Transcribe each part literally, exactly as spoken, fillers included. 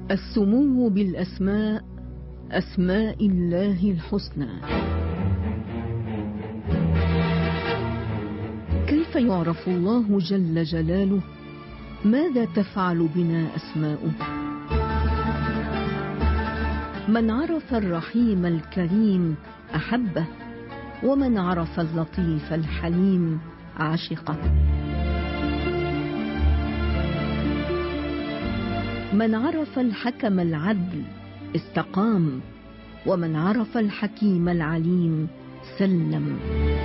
السمو بالأسماء، أسماء الله الحسنى. كيف يعرف الله جل جلاله؟ ماذا تفعل بنا أسماؤه؟ من عرف الرحيم الكريم أحبه، ومن عرف اللطيف الحليم عشقه. من عرف الحكم العدل استقام، ومن عرف الحكيم العليم سلم.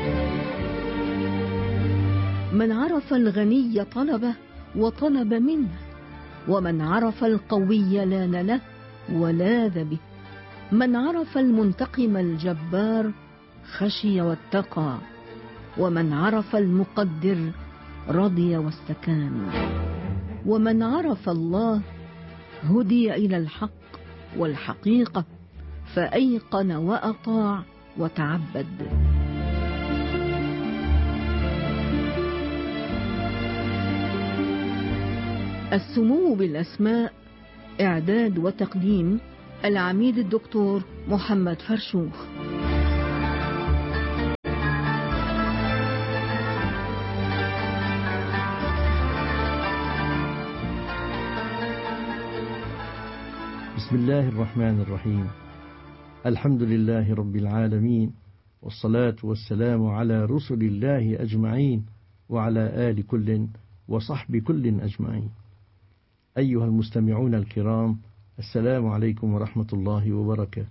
من عرف الغني طلبه وطلب منه، ومن عرف القوي لان له ولاذ به. من عرف المنتقم الجبار خشي واتقى، ومن عرف المقدر رضي واستكان. ومن عرف الله هدي إلى الحق والحقيقة، فأيقن وأطاع وتعبد. السمو بالأسماء، إعداد وتقديم العميد الدكتور محمد فرشوخ. بسم الله الرحمن الرحيم. الحمد لله رب العالمين، والصلاة والسلام على رسل الله أجمعين، وعلى آل كل وصحب كل أجمعين. أيها المستمعون الكرام، السلام عليكم ورحمة الله وبركاته.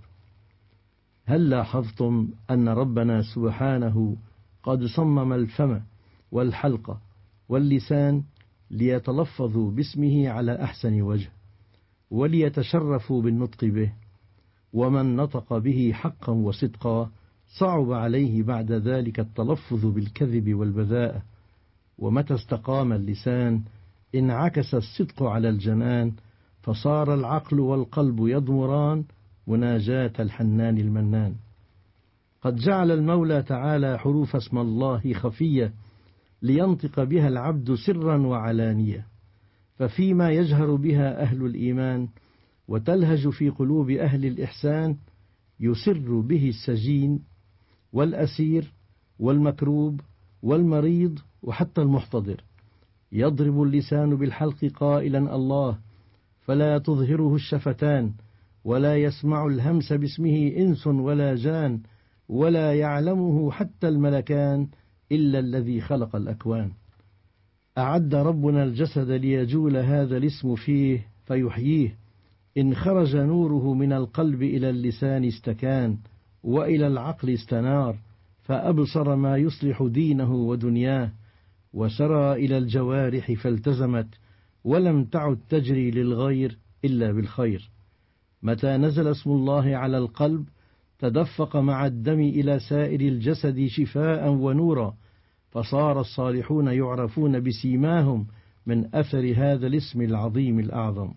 هل لاحظتم أن ربنا سبحانه قد صمم الفم والحلق واللسان ليتلفظوا باسمه على أحسن وجه، وليتشرفوا بالنطق به؟ ومن نطق به حقا وصدقا صعب عليه بعد ذلك التلفظ بالكذب والبذاءة. ومتى استقام اللسان انعكس الصدق على الجنان، فصار العقل والقلب يضمران مناجاة الحنان المنان. قد جعل المولى تعالى حروف اسم الله خفية لينطق بها العبد سرا وعلانية، ففيما يجهر بها أهل الإيمان وتلهج في قلوب أهل الإحسان يسر به السجين والأسير والمكروب والمريض وحتى المحتضر. يضرب اللسان بالحلق قائلا الله، فلا تظهره الشفتان، ولا يسمع الهمس باسمه إنس ولا جان، ولا يعلمه حتى الملكان إلا الذي خلق الأكوان. أعد ربنا الجسد ليجول هذا الاسم فيه فيحييه. إن خرج نوره من القلب إلى اللسان استكان، وإلى العقل استنار، فأبصر ما يصلح دينه ودنياه. وسرى إلى الجوارح فالتزمت، ولم تعد تجري للغير إلا بالخير. متى نزل اسم الله على القلب تدفق مع الدم إلى سائر الجسد شفاء ونورا، فصار الصالحون يعرفون بسيماهم من أثر هذا الاسم العظيم الأعظم.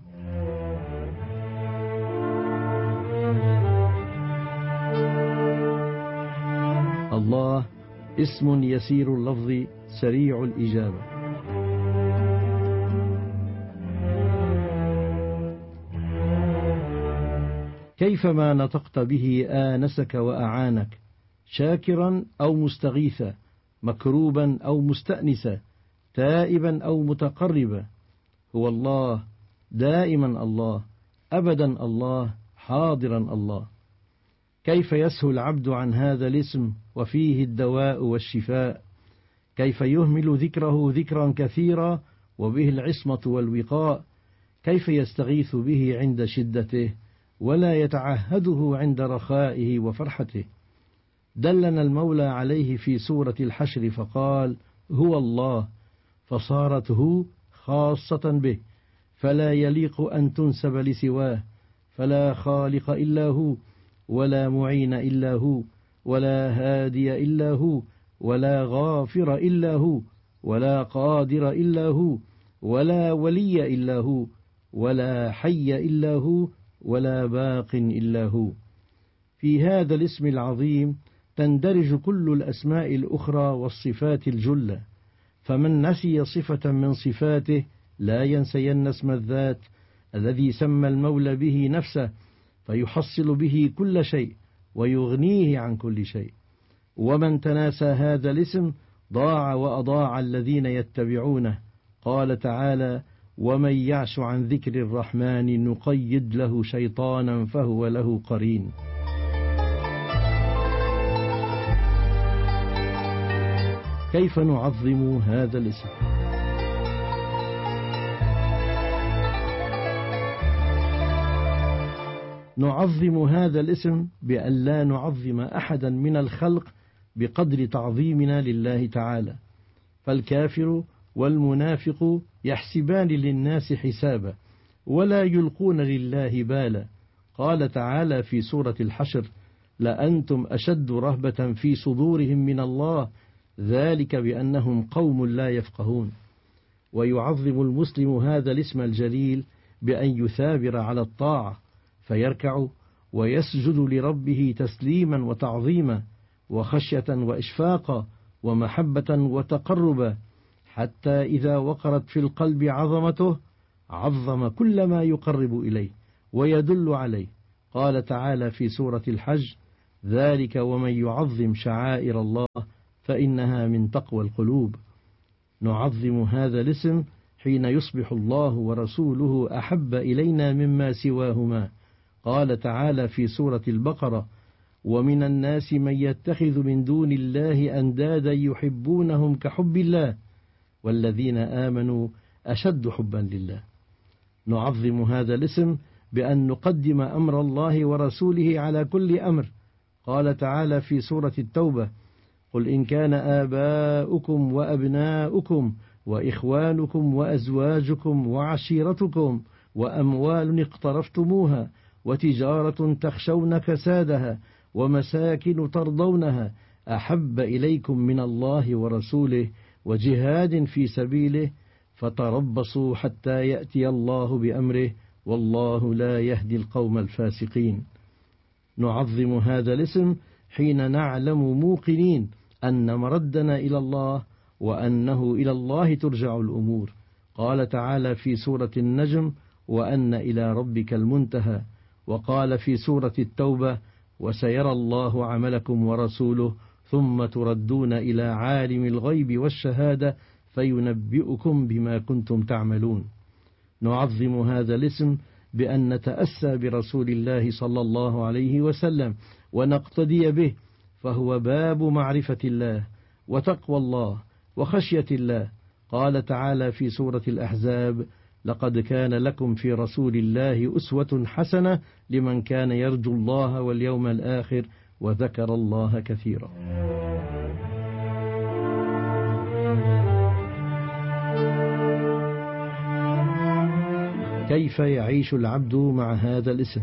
الله اسم يسير اللفظ سريع الإجابة. كيفما نطقت به آنسك وأعانك، شاكرا أو مستغيثا، مكروبا أو مستأنسا، تائبا أو متقربا. هو الله، دائما الله، أبدا الله، حاضرا الله. كيف يسهو العبد عن هذا الاسم وفيه الدواء والشفاء؟ كيف يهمل ذكره ذكرا كثيرا وبه العصمة والوقاء؟ كيف يستغيث به عند شدته ولا يتعهده عند رخائه وفرحته؟ دلنا المولى عليه في سورة الحشر فقال هو الله، فصارت هو خاصة به، فلا يليق أن تنسب لسواه، فلا خالق إلا هو، ولا معين إلا هو، ولا هادي إلا هو، ولا غافر إلا هو، ولا قادر إلا هو، ولا ولي إلا هو، ولا حي إلا هو، ولا باق إلا هو. في هذا الاسم العظيم تندرج كل الأسماء الأخرى والصفات الجلة، فمن نسي صفة من صفاته لا ينسين اسم الذات، الذي سمى المولى به نفسه، فيحصل به كل شيء ويغنيه عن كل شيء. ومن تناسى هذا الاسم ضاع وأضاع الذين يتبعونه. قال تعالى: ومن يعش عن ذكر الرحمن نقيد له شيطانا فهو له قرين. كيف نعظم هذا الاسم؟ نعظم هذا الاسم بأن لا نعظم أحدا من الخلق بقدر تعظيمنا لله تعالى. فالكافر والمنافق يحسبان للناس حسابا ولا يلقون لله بالا. قال تعالى في سورة الحشر: لأنتم أشد رهبة في صدورهم من الله ذلك بأنهم قوم لا يفقهون. ويعظم المسلم هذا الاسم الجليل بأن يثابر على الطاعة، فيركع ويسجد لربه تسليما وتعظيما وخشية وإشفاقا ومحبة وتقربا، حتى إذا وقرت في القلب عظمته عظم كل ما يقرب إليه ويدل عليه. قال تعالى في سورة الحج: ذلك ومن يعظم شعائر الله فإنها من تقوى القلوب. نعظم هذا الاسم حين يصبح الله ورسوله أحب إلينا مما سواهما. قال تعالى في سورة البقرة: ومن الناس من يتخذ من دون الله أندادا يحبونهم كحب الله والذين آمنوا أشد حبا لله. نعظم هذا الاسم بأن نقدم أمر الله ورسوله على كل أمر. قال تعالى في سورة التوبة: قل إن كان آباؤكم وأبناؤكم وإخوانكم وأزواجكم وعشيرتكم وأموال اقترفتموها وتجارة تخشون كسادها ومساكن ترضونها أحب إليكم من الله ورسوله وجهاد في سبيله فتربصوا حتى يأتي الله بأمره والله لا يهدي القوم الفاسقين. نعظم هذا الاسم حين نعلم موقنين أن مردنا إلى الله وأنه إلى الله ترجع الأمور. قال تعالى في سورة النجم: وأن إلى ربك المنتهى. وقال في سورة التوبة: وسيرى الله عملكم ورسوله ثم تردون إلى عالم الغيب والشهادة فينبئكم بما كنتم تعملون. نعظم هذا الاسم بأن نتأسى برسول الله صلى الله عليه وسلم ونقتدي به، فهو باب معرفة الله وتقوى الله وخشية الله. قال تعالى في سورة الأحزاب: لقد كان لكم في رسول الله أسوة حسنة لمن كان يرجو الله واليوم الآخر وذكر الله كثيرا. كيف يعيش العبد مع هذا الاسم؟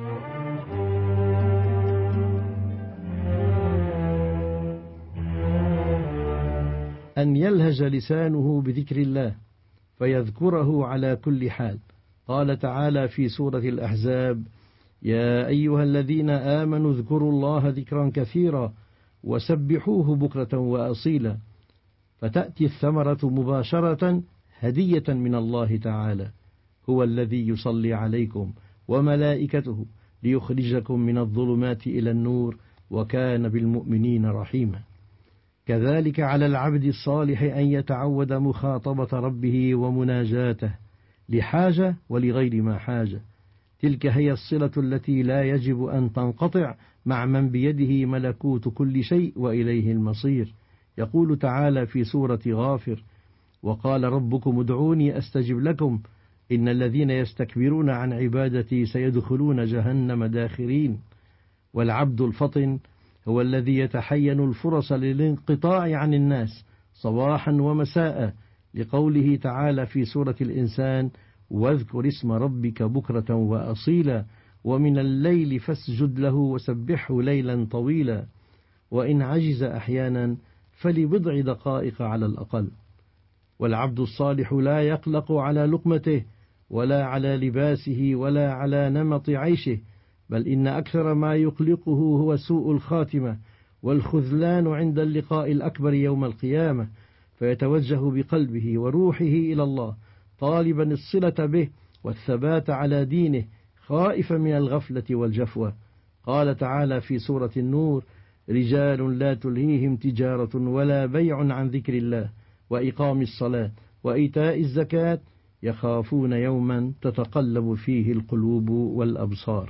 أن يلهج لسانه بذكر الله فيذكره على كل حال. قال تعالى في سورة الأحزاب: يا أيها الذين آمنوا اذكروا الله ذكرا كثيرا وسبحوه بكرة وأصيلا. فتأتي الثمرة مباشرة هدية من الله تعالى: هو الذي يصلي عليكم وملائكته ليخرجكم من الظلمات إلى النور وكان بالمؤمنين رحيما. كذلك على العبد الصالح أن يتعود مخاطبة ربه ومناجاته لحاجة ولغير ما حاجة. تلك هي الصلة التي لا يجب أن تنقطع مع من بيده ملكوت كل شيء وإليه المصير. يقول تعالى في سورة غافر: وقال ربكم ادعوني أستجب لكم إن الذين يستكبرون عن عبادتي سيدخلون جهنم داخرين. والعبد الفطن هو الذي يتحين الفرص للانقطاع عن الناس صباحا ومساء، لقوله تعالى في سورة الإنسان: واذكر اسم ربك بكرة وأصيلا ومن الليل فاسجد له وسبحه ليلا طويلا. وإن عجز أحيانا فلبضع دقائق على الأقل. والعبد الصالح لا يقلق على لقمته ولا على لباسه ولا على نمط عيشه، بل إن أكثر ما يقلقه هو سوء الخاتمة والخذلان عند اللقاء الأكبر يوم القيامة، فيتوجه بقلبه وروحه إلى الله طالبا الصلة به والثبات على دينه خائفا من الغفلة والجفوة. قال تعالى في سورة النور: رجال لا تلهيهم تجارة ولا بيع عن ذكر الله وإقام الصلاة وإيتاء الزكاة يخافون يوما تتقلب فيه القلوب والأبصار.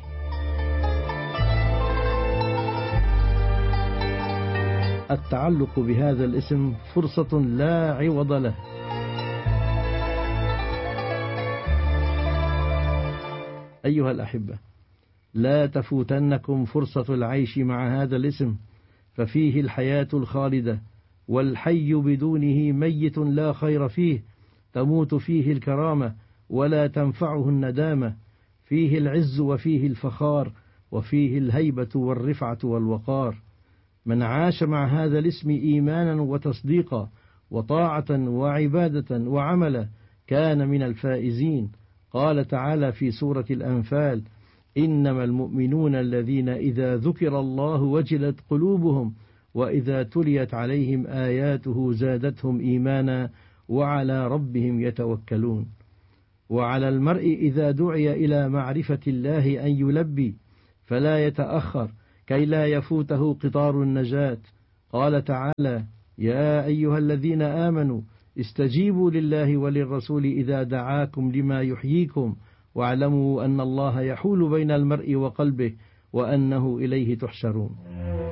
التعلق بهذا الاسم فرصة لا عوض له. أيها الأحبة، لا تفوتنكم فرصة العيش مع هذا الاسم، ففيه الحياة الخالدة، والحي بدونه ميت لا خير فيه، تموت فيه الكرامة ولا تنفعه الندامة، فيه العز وفيه الفخار، وفيه الهيبة والرفعة والوقار. من عاش مع هذا الاسم إيمانا وتصديقا وطاعة وعبادة وعملا كان من الفائزين. قال تعالى في سورة الأنفال: إنما المؤمنون الذين إذا ذكر الله وجلت قلوبهم وإذا تليت عليهم آياته زادتهم إيمانا وعلى ربهم يتوكلون. وعلى المرء إذا دعي إلى معرفة الله أن يلبي فلا يتأخر كي لا يفوته قطار النجاة. قال تعالى: يا أيها الذين آمنوا استجيبوا لله وللرسول إذا دعاكم لما يحييكم واعلموا أن الله يحول بين المرء وقلبه وأنه إليه تحشرون.